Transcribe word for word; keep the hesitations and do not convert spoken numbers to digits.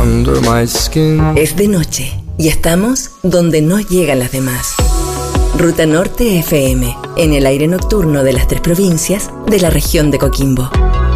under my skin. Es de noche y estamos donde no llegan las demás. Ruta Norte F M, en el aire nocturno de las tres provincias de la región de Coquimbo.